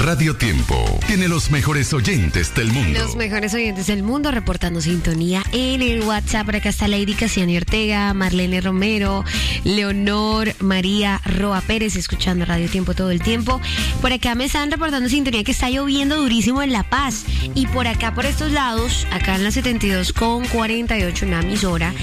Radio Tiempo tiene los mejores oyentes del mundo. Los mejores oyentes del mundo reportando sintonía en el WhatsApp. Por acá está Lady Casiani Ortega, Marlene Romero, Leonor María Roa Pérez, escuchando Radio Tiempo todo el tiempo. Por acá me están reportando sintonía que está lloviendo durísimo en La Paz. Y por acá, por estos lados, acá en la 72,48, una emisora,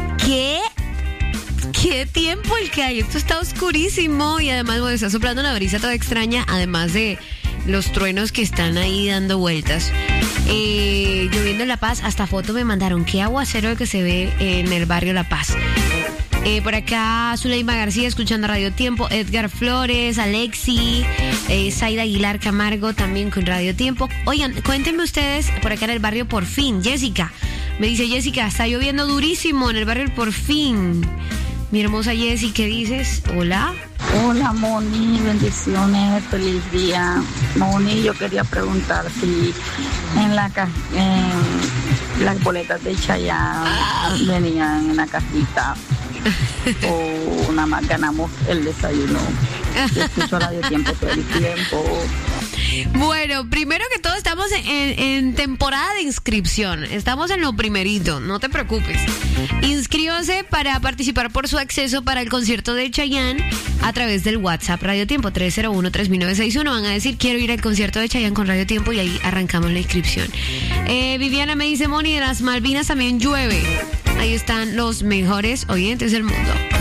¿Qué tiempo el que hay? Esto está oscurísimo y además está soplando una brisa toda extraña, además de los truenos que están ahí dando vueltas. Lloviendo en La Paz, hasta foto me mandaron. Qué aguacero que se ve en el barrio La Paz. Por acá Zuleima García escuchando Radio Tiempo, Edgar Flores, Alexi, Zaida Aguilar Camargo también con Radio Tiempo. Oigan, cuéntenme ustedes por acá en el barrio Por Fin. Jessica, me dice Jessica, está lloviendo durísimo en el barrio Por Fin. Mi hermosa Jessy, ¿qué dices? Hola. Hola Moni, bendiciones, feliz día. Moni, yo quería preguntar si en las boletas de Chayanne venían en la cajita o nada más ganamos el desayuno. Yo escucho Radio Tiempo todo el tiempo. Bueno, primero que todo estamos en temporada de inscripción. Estamos en lo primerito, no te preocupes. Inscríbase para participar por su acceso para el concierto de Chayanne a través del WhatsApp Radio Tiempo 301-3961. Van a decir, quiero ir al concierto de Chayanne con Radio Tiempo y ahí arrancamos la inscripción. Viviana me dice, Moni, de las Malvinas también llueve. Ahí están los mejores oyentes del mundo.